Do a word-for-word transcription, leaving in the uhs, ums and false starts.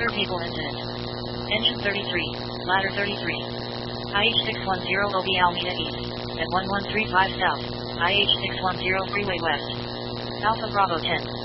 Motor Table Incident. Engine thirty-three, Ladder thirty-three. I H six one zero O B Alameda East, at one one three five South, I H six one zero Freeway West. Alpha Bravo ten.